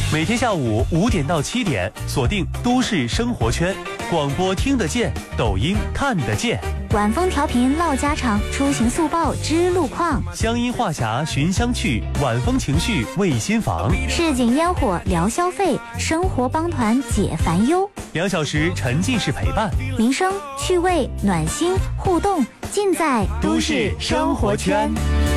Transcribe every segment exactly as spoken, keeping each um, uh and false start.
每天下午五点到七点，锁定都市生活圈，广播听得见，抖音看得见。 晚风调频唠家常，出行速报知路况， 乡音话匣寻香去，晚风情绪慰心房， 市井烟火聊消费，生活帮团解烦忧。 两小时沉浸式陪伴， 民生趣味暖心互动，尽在都市生活圈。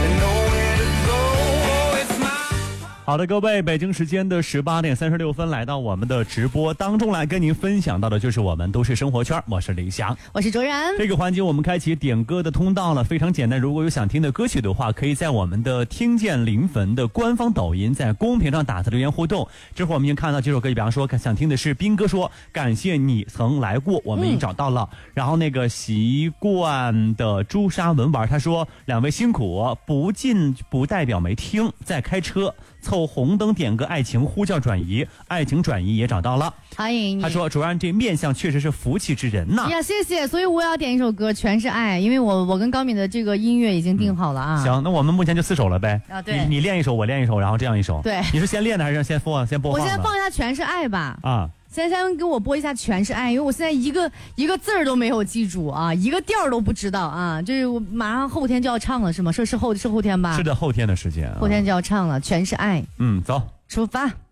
好的，各位，北京时间的十八点三十六分，来到我们的直播当中来跟您分享到的就是我们都市生活圈，我是李翔， 我是卓然。 这个环节我们开启点歌的通道了，非常简单，如果有想听的歌曲的话，可以在我们的听见临汾的官方抖音在公屏上打字留言互动。这会儿我们已经看到这首歌，比方说想听的是斌哥说感谢你曾来过，我们已经找到了、嗯、然后那个习惯的朱砂文玩他说两位辛苦，不进不代表没听，在开车凑红灯点个爱情呼叫转移，爱情转移也找到了， 欢迎你。 他说主任这面相确实是福气之人呐。 呀，谢谢。所以我要点一首歌《全是爱》，因为我我跟高敏的这个音乐已经定好了啊、 嗯、行，那我们目前就四首了呗。 啊，对， 你你练一首我练一首，然后这样一首。 对， 你是先练的还是先播先播放？ 我先放一下《全是爱》吧。 啊， 先先给我播一下《全是爱》，因为我现在一个一个字儿都没有记住啊，一个调都不知道啊。就是我马上后天就要唱了，是吗？是是后是后天吧？ 是的，后天的时间、啊， 后天就要唱了，《全是爱》。 嗯，走， 出发。